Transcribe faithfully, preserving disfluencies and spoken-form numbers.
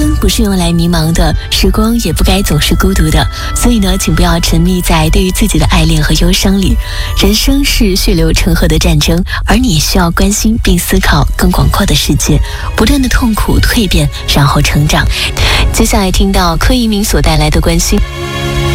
生不是用来迷茫的，时光也不该总是孤独的。所以呢，请不要沉溺在对于自己的爱恋和忧伤里。人生是血流成河的战争，而你需要关心并思考更广阔的世界，不断的痛苦蜕变，然后成长。接下来听到柯以敏所带来的关心。